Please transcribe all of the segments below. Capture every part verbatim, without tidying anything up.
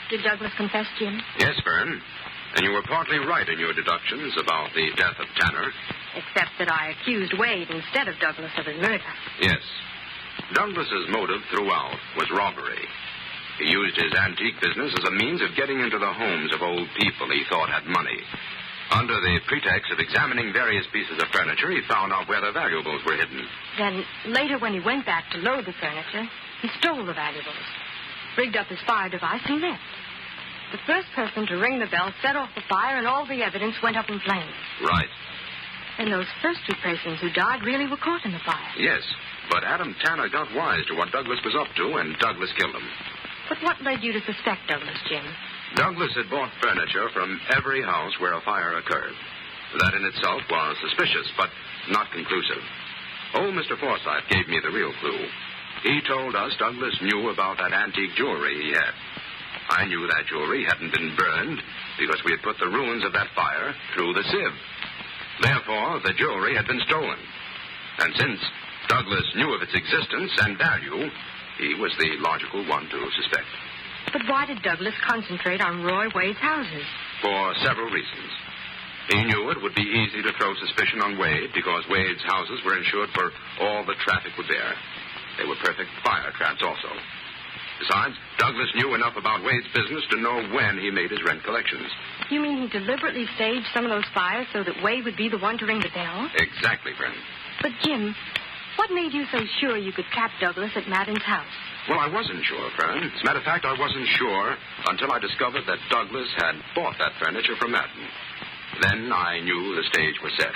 did Douglas confess, Jim? Yes, Fern. And you were partly right in your deductions about the death of Tanner. Except that I accused Wade instead of Douglas of his murder. Yes. Douglas's motive throughout was robbery. He used his antique business as a means of getting into the homes of old people he thought had money. Under the pretext of examining various pieces of furniture, he found out where the valuables were hidden. Then, later when he went back to load the furniture, he stole the valuables, rigged up his fire device, and left. The first person to ring the bell set off the fire, and all the evidence went up in flames. Right. And those first two persons who died really were caught in the fire. Yes, but Adam Tanner got wise to what Douglas was up to, and Douglas killed him. But what led you to suspect Douglas, Jim? Douglas had bought furniture from every house where a fire occurred. That in itself was suspicious, but not conclusive. Old Mister Forsythe gave me the real clue. He told us Douglas knew about that antique jewelry he had. I knew that jewelry hadn't been burned because we had put the ruins of that fire through the sieve. Therefore, the jewelry had been stolen. And since Douglas knew of its existence and value, he was the logical one to suspect. But why did Douglas concentrate on Roy Wade's houses? For several reasons. He knew it would be easy to throw suspicion on Wade because Wade's houses were insured for all the traffic would bear. They were perfect fire traps also. Besides, Douglas knew enough about Wade's business to know when he made his rent collections. You mean he deliberately staged some of those fires so that Wade would be the one to ring the bell? Exactly, friend. But, Jim, what made you so sure you could trap Douglas at Madden's house? Well, I wasn't sure, Fern. As a matter of fact, I wasn't sure until I discovered that Douglas had bought that furniture from Madden. Then I knew the stage was set.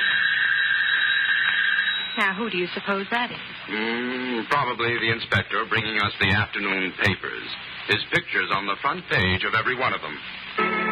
Now, who do you suppose that is? Mm, probably the inspector bringing us the afternoon papers. His picture's on the front page of every one of them.